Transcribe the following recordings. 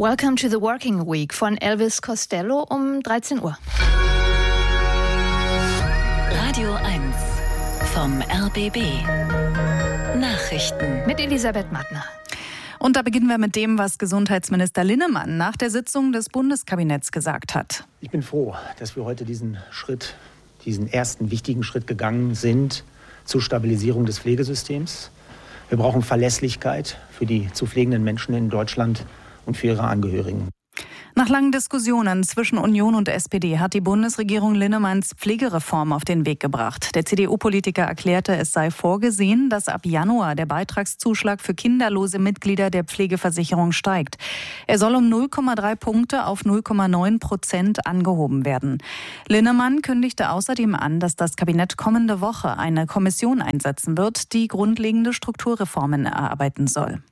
Welcome to the Working Week von Elvis Costello um 13 Uhr. Radio 1 vom RBB. Nachrichten Mit Elisabeth Mattner. Und da beginnen wir mit dem, was Gesundheitsminister Linnemann nach der Sitzung des Bundeskabinetts gesagt hat. Ich bin froh, dass wir heute diesen ersten wichtigen Schritt gegangen sind zur Stabilisierung des Pflegesystems. Wir brauchen Verlässlichkeit für die zu pflegenden Menschen in Deutschland und für ihre Angehörigen. Nach langen Diskussionen zwischen Union und SPD hat die Bundesregierung Linnemanns Pflegereform auf den Weg gebracht. Der CDU-Politiker erklärte, es sei vorgesehen, dass ab Januar der Beitragszuschlag für kinderlose Mitglieder der Pflegeversicherung steigt. Er soll um 0,3 Punkte auf 0,9% angehoben werden. Linnemann kündigte außerdem an, dass das Kabinett kommende Woche eine Kommission einsetzen wird, die grundlegende Strukturreformen erarbeiten soll.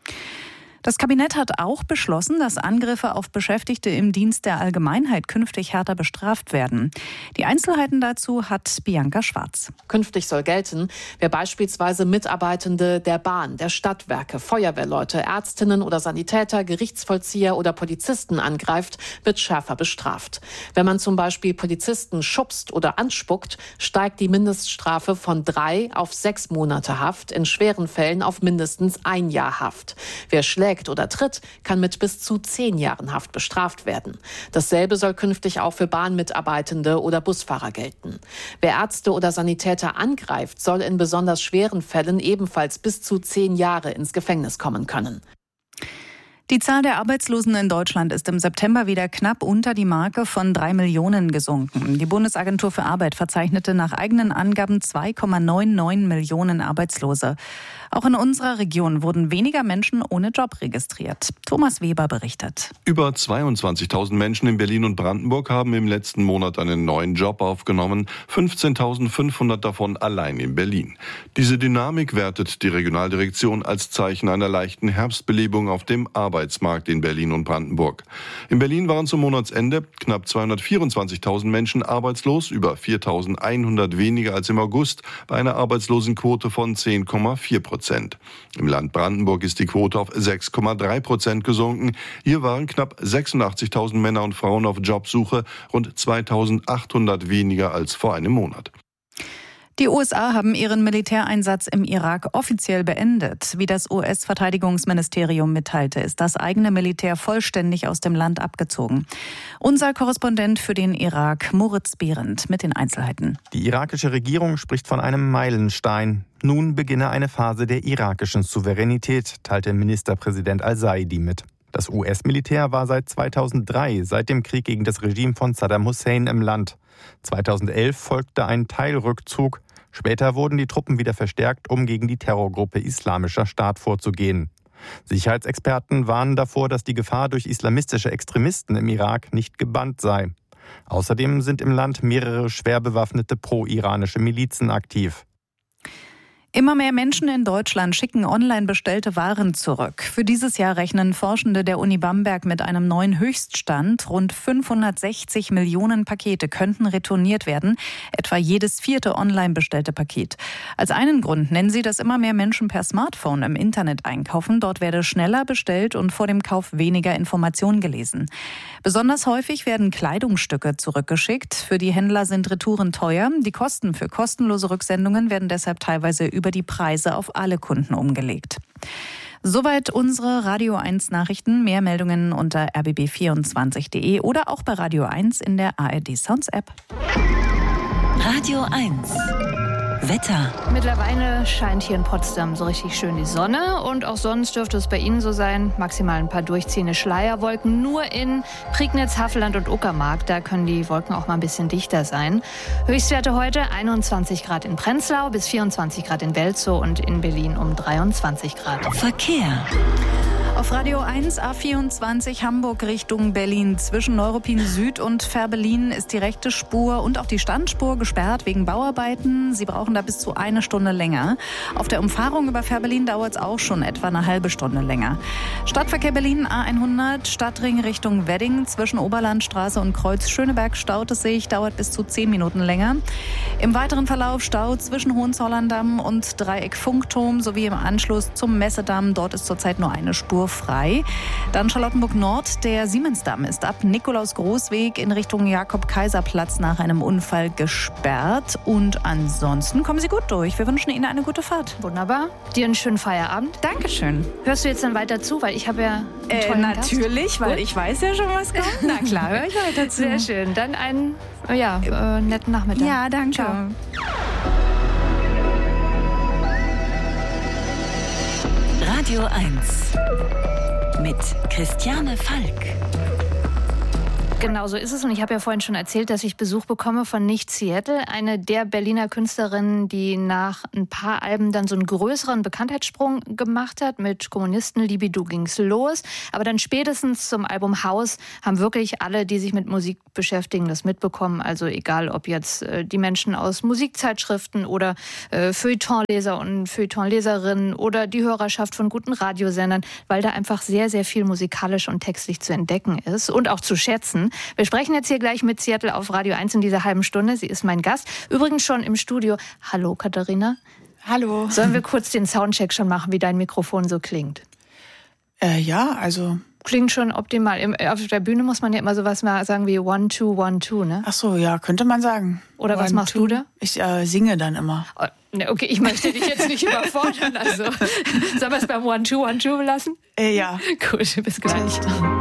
Das Kabinett hat auch beschlossen, dass Angriffe auf Beschäftigte im Dienst der Allgemeinheit künftig härter bestraft werden. Die Einzelheiten dazu hat Bianca Schwarz. Künftig soll gelten, wer beispielsweise Mitarbeitende der Bahn, der Stadtwerke, Feuerwehrleute, Ärztinnen oder Sanitäter, Gerichtsvollzieher oder Polizisten angreift, wird schärfer bestraft. Wenn man zum Beispiel Polizisten schubst oder anspuckt, steigt die Mindeststrafe von 3 auf 6 Monate Haft, in schweren Fällen auf mindestens 1 Jahr Haft. Wer schlägt oder tritt, kann mit bis zu 10 Jahren Haft bestraft werden. Dasselbe soll künftig auch für Bahnmitarbeitende oder Busfahrer gelten. Wer Ärzte oder Sanitäter angreift, soll in besonders schweren Fällen ebenfalls bis zu 10 Jahre ins Gefängnis kommen können. Die Zahl der Arbeitslosen in Deutschland ist im September wieder knapp unter die Marke von 3 Millionen gesunken. Die Bundesagentur für Arbeit verzeichnete nach eigenen Angaben 2,99 Millionen Arbeitslose. Auch in unserer Region wurden weniger Menschen ohne Job registriert. Thomas Weber berichtet. Über 22.000 Menschen in Berlin und Brandenburg haben im letzten Monat einen neuen Job aufgenommen, 15.500 davon allein in Berlin. Diese Dynamik wertet die Regionaldirektion als Zeichen einer leichten Herbstbelebung auf dem Arbeitsmarkt in Berlin und Brandenburg. In Berlin waren zum Monatsende knapp 224.000 Menschen arbeitslos, über 4.100 weniger als im August, bei einer Arbeitslosenquote von 10,4%. Im Land Brandenburg ist die Quote auf 6,3% gesunken. Hier waren knapp 86.000 Männer und Frauen auf Jobsuche, rund 2.800 weniger als vor einem Monat. Die USA haben ihren Militäreinsatz im Irak offiziell beendet. Wie das US-Verteidigungsministerium mitteilte, ist das eigene Militär vollständig aus dem Land abgezogen. Unser Korrespondent für den Irak, Moritz Behrendt, mit den Einzelheiten. Die irakische Regierung spricht von einem Meilenstein. Nun beginne eine Phase der irakischen Souveränität, teilte Ministerpräsident al-Saidi mit. Das US-Militär war seit 2003, seit dem Krieg gegen das Regime von Saddam Hussein im Land. 2011 folgte ein Teilrückzug. Später wurden die Truppen wieder verstärkt, um gegen die Terrorgruppe Islamischer Staat vorzugehen. Sicherheitsexperten warnen davor, dass die Gefahr durch islamistische Extremisten im Irak nicht gebannt sei. Außerdem sind im Land mehrere schwer bewaffnete pro-iranische Milizen aktiv. Immer mehr Menschen in Deutschland schicken online bestellte Waren zurück. Für dieses Jahr rechnen Forschende der Uni Bamberg mit einem neuen Höchststand. Rund 560 Millionen Pakete könnten retourniert werden, etwa jedes 4. online bestellte Paket. Als einen Grund nennen sie, dass immer mehr Menschen per Smartphone im Internet einkaufen. Dort werde schneller bestellt und vor dem Kauf weniger Informationen gelesen. Besonders häufig werden Kleidungsstücke zurückgeschickt. Für die Händler sind Retouren teuer. Die Kosten für kostenlose Rücksendungen werden deshalb teilweise über die Preise auf alle Kunden umgelegt. Soweit unsere Radio 1 Nachrichten. Mehr Meldungen unter rbb24.de oder auch bei Radio 1 in der ARD Sounds App. Radio 1 Wetter. Mittlerweile scheint hier in Potsdam so richtig schön die Sonne und auch sonst dürfte es bei Ihnen so sein. Maximal ein paar durchziehende Schleierwolken. Nur in Prignitz, Havelland und Uckermark, da können die Wolken auch mal ein bisschen dichter sein. Höchstwerte heute 21 Grad in Prenzlau bis 24 Grad in Welzow und in Berlin um 23 Grad. Verkehr. Auf Radio 1 A24 Hamburg Richtung Berlin. Zwischen Neuruppin Süd und Fährberlin ist die rechte Spur und auch die Standspur gesperrt wegen Bauarbeiten. Sie brauchen da bis zu 1 Stunde länger. Auf der Umfahrung über Fährberlin dauert es auch schon etwa eine halbe Stunde länger. Stadtverkehr Berlin A100 Stadtring Richtung Wedding. Zwischen Oberlandstraße und Kreuz Schöneberg staut es sich, dauert bis zu 10 Minuten länger. Im weiteren Verlauf Stau zwischen Hohenzollern-Damm und Dreieck Funkturm sowie im Anschluss zum Messedamm. Dort ist zurzeit nur eine Spur Uhr frei. Dann Charlottenburg-Nord, der Siemensdamm ist ab Nikolaus-Großweg in Richtung Jakob-Kaiser-Platz nach einem Unfall gesperrt. Und ansonsten kommen Sie gut durch. Wir wünschen Ihnen eine gute Fahrt. Wunderbar. Dir einen schönen Feierabend. Dankeschön. Hörst du jetzt dann weiter zu, weil ich habe ja einen tollen natürlich, Gast. weil Gut. ich weiß ja schon, was kommt. Na klar, höre ich weiter zu. Sehr schön. Dann einen netten Nachmittag. Ja, danke. Ciao. Radio 1 mit Christiane Falk. Genau so ist es. Und ich habe ja vorhin schon erzählt, dass ich Besuch bekomme von Nicht Seattle, eine der Berliner Künstlerinnen, die nach ein paar Alben dann so einen größeren Bekanntheitssprung gemacht hat. Mit Kommunisten, Libido ging's los. Aber dann spätestens zum Album Haus haben wirklich alle, die sich mit Musik beschäftigen, das mitbekommen. Also egal, ob jetzt die Menschen aus Musikzeitschriften oder Feuilletonleser und Feuilletonleserinnen oder die Hörerschaft von guten Radiosendern, weil da einfach sehr, sehr viel musikalisch und textlich zu entdecken ist und auch zu schätzen. Wir sprechen jetzt hier gleich mit Seattle auf Radio 1 in dieser halben Stunde. Sie ist mein Gast. Übrigens schon im Studio. Hallo, Katharina. Hallo. Sollen wir kurz den Soundcheck schon machen, wie dein Mikrofon so klingt? Ja, also... Klingt schon optimal. Auf der Bühne muss man ja immer sowas mal sagen wie 1, 2, 1, 2, ne? Ach so, ja, könnte man sagen. Oder was machst du da? Ich singe dann immer. Oh, ne, okay, ich möchte dich jetzt nicht überfordern. Also, sollen wir es beim 1, 2, 1, 2 belassen? Ja. Gut, bis gleich.